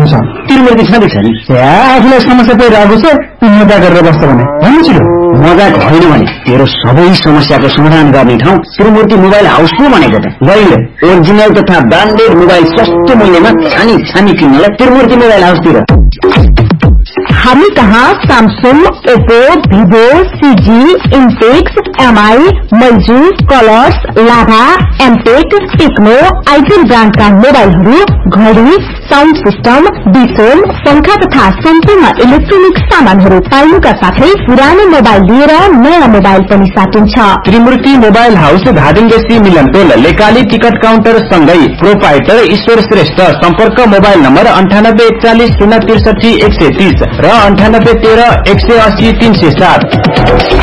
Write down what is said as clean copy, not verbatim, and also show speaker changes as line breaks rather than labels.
छ?
त्रिमूर्ति छँदैछ नि।
आफूलाई समस्या परिरहेको छ, मजा गरेर बस्छ भने भन्नु छिटो।
मजाक होइन भने तेरो सबै समस्याको समाधान गर्ने ठाउँ त्रिमूर्ति मोबाइल हाउस पो भनेको त।
गइले
ओरिजिनल तथा ब्रान्डेड मोबाइल सस्तो मूल्यमा छानी किन्नलाई त्रिमूर्ति मोबाइल हाउसतिर।
हामी कहाँ Samsung, Oppo, Vivo, CG, इन्फिक्स, MI, मैजू, colours, लाभा, एमटेक, टेक्नो, आइटेल ब्रान्डका मोबाइलहरू, घडी, साउन्ड सिस्टम, डिसोल, पंखा तथा सम्पूर्ण इलेक्ट्रोनिक सामानहरू पाइनुका साथै पुरानो मोबाइल लिएर नयाँ मोबाइल पनि साटिन्छ।
त्रिमूर्ति मोबाइल हाउस धादिङदेशी मिलनपोल लेकाली टिकट काउन्टर सँगै प्रोपाइटर ईश्वर श्रेष्ठ। सम्पर्क मोबाइल नम्बर 9841 063 130 र 9813 180 307।